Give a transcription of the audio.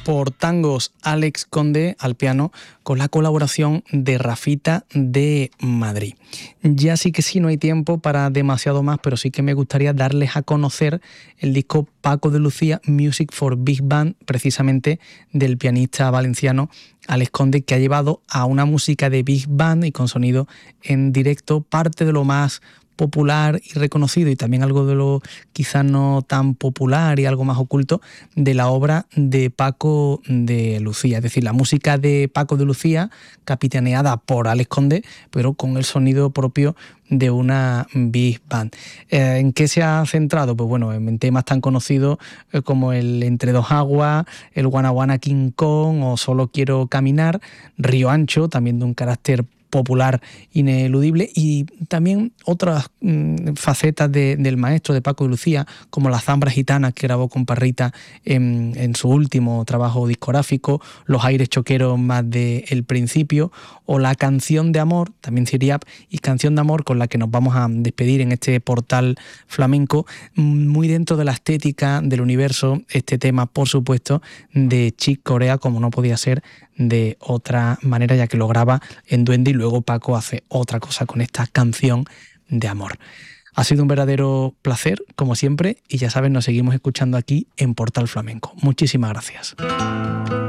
por tangos Alex Conde al piano con la colaboración de Rafita de Madrid. Ya sí que sí, no hay tiempo para demasiado más, pero sí que me gustaría darles a conocer el disco Paco de Lucía, Music for Big Band, precisamente del pianista valenciano Alex Conde, que ha llevado a una música de Big Band y con sonido en directo parte de lo más popular y reconocido, y también algo de lo quizás no tan popular y algo más oculto de la obra de Paco de Lucía. Es decir, la música de Paco de Lucía capitaneada por Alex Conde, pero con el sonido propio de una Big Band. ¿En qué se ha centrado? Pues bueno, en temas tan conocidos como el Entre dos aguas, el Guana Guana King Kong o Solo quiero caminar, Río Ancho, también de un carácter popular ineludible, y también otras facetas del maestro de Paco de Lucía, como La Zambra Gitana, que grabó con Parrita en su último trabajo discográfico, Los aires choqueros más de El principio, o La canción de amor, también Siriap, y Canción de amor, con la que nos vamos a despedir en este portal flamenco, muy dentro de la estética del universo, este tema, por supuesto, de Chick Corea, como no podía ser de otra manera, ya que lo graba en Duende y luego Paco hace otra cosa con esta canción de amor. Ha sido un verdadero placer, como siempre, y ya saben, nos seguimos escuchando aquí en Portal Flamenco. Muchísimas gracias.